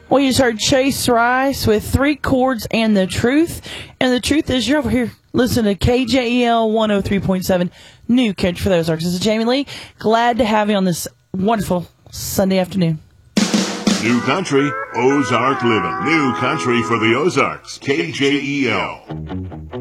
Well, you just heard Chase Rice with 3 Chords and the Truth. And the truth is you're over here listening to KJEL 103.7 New Country for the Ozarks. This is Jamie Lee. Glad to have you on this wonderful Sunday afternoon. New Country, Ozark Living. New Country for the Ozarks, KJEL.